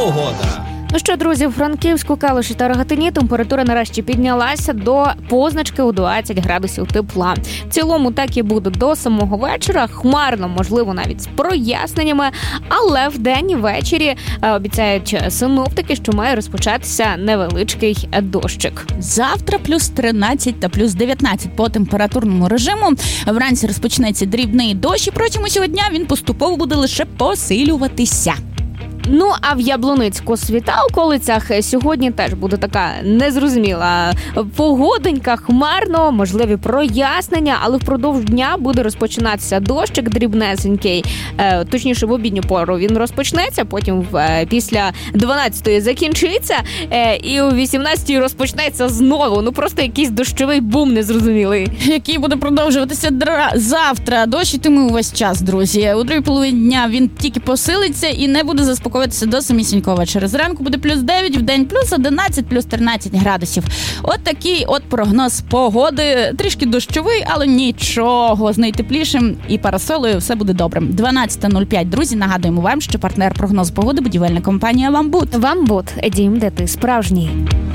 погода. Ну що, друзі, в Франківську, Калуші та Рогатині температура нарешті піднялася до позначки у 20 градусів тепла. В цілому так і буде до самого вечора. Хмарно, можливо, навіть з проясненнями, але вдень і ввечері обіцяють синоптики, що має розпочатися невеличкий дощик. Завтра плюс 13 та плюс 19 по температурному режиму. Вранці розпочнеться дрібний дощ, і протягом цього дня він поступово буде лише посилюватися. Ну, а в Яблуницьку та околицях сьогодні теж буде така незрозуміла погодонька, хмарно, можливі прояснення, але впродовж дня буде розпочинатися дощик дрібнесенький. Точніше, в обідню пору він розпочнеться, потім після 12-ї закінчиться, і о 18-ї розпочнеться знову. Ну, просто якийсь дощовий бум незрозумілий. Який буде продовжуватися завтра. Дощ йтиме увесь час, друзі. У другій половині дня він тільки посилиться і не буде заспокоюватися до самісінького. Через ранку буде плюс 9, в день плюс 11, плюс 13 градусів. От такий от прогноз погоди. Трішки дощовий, але нічого. З найтеплішим і парасолою все буде добре. 12:05, друзі. Нагадуємо вам, що партнер прогнозу погоди – будівельна компанія «Вамбут». «Вамбут» – дім, де ти справжній.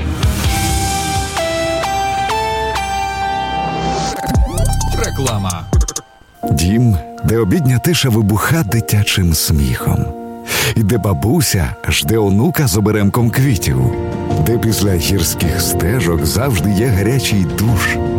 Реклама. Дім, де обідня тиша вибуха дитячим сміхом. І де бабуся жде онука з оберемком квітів. Де після гірських стежок завжди є гарячий душ.